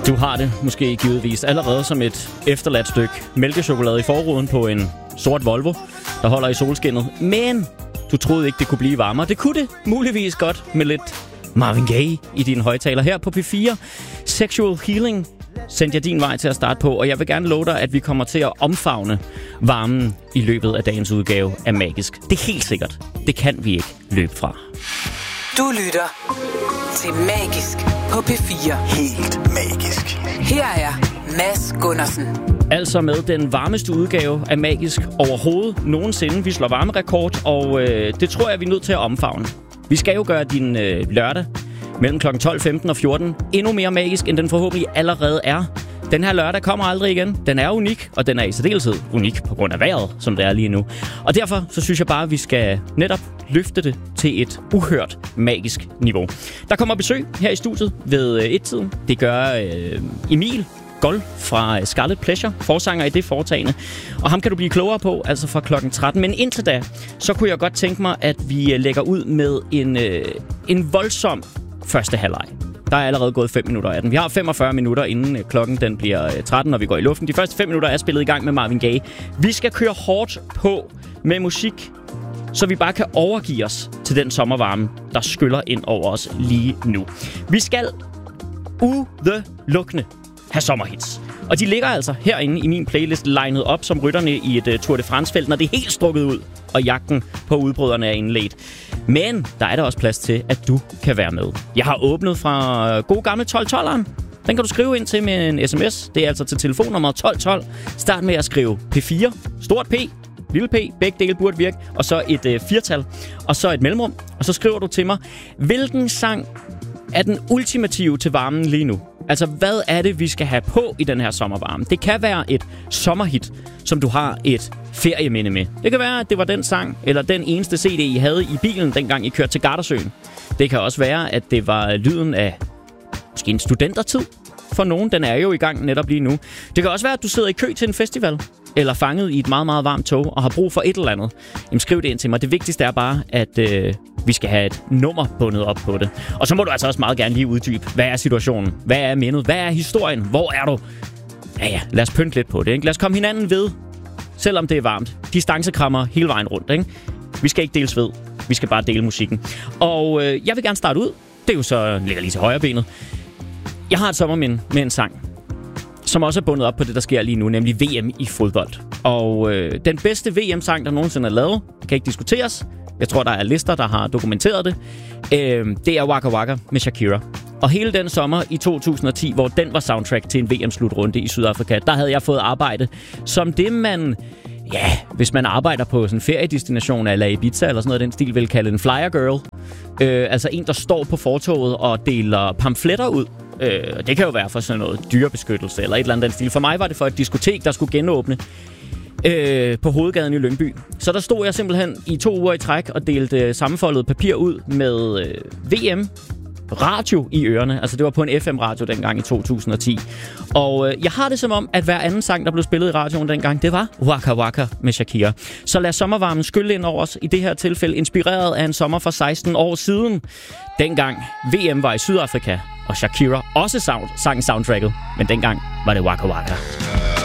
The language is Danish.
Du har det måske givetvis allerede som et efterladt stykke mælkechokolade i forruden på en sort Volvo, der holder i solskinnet. Men du troede ikke, det kunne blive varmere. Det kunne det muligvis godt med lidt Marvin Gaye i dine højtaler her på P4. Sexual Healing sendte jeg din vej til at starte på, og jeg vil gerne love dig, at vi kommer til at omfavne varmen i løbet af dagens udgave af Magisk. Det er helt sikkert. Det kan vi ikke løbe fra. Du lytter til Magisk på P4. Helt magisk. Her er Mads Gundersen. Altså med den varmeste udgave af Magisk overhovedet nogensinde. Vi slår varmerekord, og det tror jeg, vi er nødt til at omfavne. Vi skal jo gøre din lørdag mellem kl. 12:15 og 14 endnu mere magisk, end den forhåbentlig allerede er. Den her lørdag kommer aldrig igen. Den er unik, og den er i særdeleshed unik på grund af vejret, som det er lige nu. Og derfor så synes jeg bare, at vi skal netop løfte det til et uhørt magisk niveau. Der kommer besøg her i studiet ved 1-tiden. Det gør Emil Gold fra Scarlet Pleasure, forsanger i det foretagende. Og ham kan du blive klogere på, altså fra klokken 13. Men indtil da, så kunne jeg godt tænke mig, at vi lægger ud med en voldsom første halvleg. Der er allerede gået 5 minutter af den. Vi har 45 minutter, inden klokken den bliver 13, når vi går i luften. De første 5 minutter er spillet i gang med Marvin Gaye. Vi skal køre hårdt på med musik, så vi bare kan overgive os til den sommervarme, der skyller ind over os lige nu. Vi skal udelukkende have sommerhits. Og de ligger altså herinde i min playlist legnet op som rytterne i et Tour de France-felt, når det er helt strukket ud, og jagten på udbryderne er indledt. Men der er der også plads til, at du kan være med. Jeg har åbnet fra god gamle 1212'eren. Den kan du skrive ind til med en sms. Det er altså til telefonnummer 1212. Start med at skrive P4, stort P, lille P, begge dele burde virke, og så et firtal, og så et mellemrum. Og så skriver du til mig, hvilken sang er den ultimative til varmen lige nu? Altså, hvad er det, vi skal have på i den her sommervarme? Det kan være et sommerhit, som du har et ferieminde med. Det kan være, at det var den sang, eller den eneste CD, I havde i bilen, dengang I kørte til Gardasøen. Det kan også være, at det var lyden af måske en studentertid for nogen. Den er jo i gang netop lige nu. Det kan også være, at du sidder i kø til en festival, eller fanget i et meget, meget varmt tog, og har brug for et eller andet. Jamen, skriv det ind til mig. Det vigtigste er bare, at vi skal have et nummer bundet op på det. Og så må du altså også meget gerne lige uddybe, hvad er situationen? Hvad er mindet? Hvad er historien? Hvor er du? Ja, lad os pynte lidt på det, ikke? Lad os komme hinanden ved, selvom det er varmt. Distancekrammer hele vejen rundt, ikke? Vi skal ikke dele sved. Vi skal bare dele musikken. Og jeg vil gerne starte ud. Det er jo så ligger lige til højre benet. Jeg har et sommerminde med en sang, som også er bundet op på det, der sker lige nu, nemlig VM i fodbold. Og den bedste VM-sang, der nogensinde er lavet, kan ikke diskuteres. Jeg tror, der er lister, der har dokumenteret det. Det er Waka Waka med Shakira. Og hele den sommer i 2010, hvor den var soundtrack til en VM-slutrunde i Sydafrika, der havde jeg fået arbejde som det, man... Ja, hvis man arbejder på sådan en feriedestination eller Ibiza eller sådan noget, den stil vil kalde en flyer girl. Altså en, der står på fortovet og deler pamfletter ud. Det kan jo være for sådan noget dyrebeskyttelse eller et eller andet den stil. For mig var det for et diskotek, der skulle genåbne på hovedgaden i Lyngby. Så der stod jeg simpelthen i 2 uger i træk og delte sammenfoldet papir ud med VM radio i ørerne. Altså det var på en FM-radio dengang i 2010. Og jeg har det som om, at hver anden sang, der blev spillet i radioen dengang, det var Waka Waka med Shakira. Så lad sommervarmen skylle ind over os. I det her tilfælde inspireret af en sommer for 16 år siden. Dengang VM var i Sydafrika, og Shakira også sang soundtracket. Men dengang var det Waka Waka.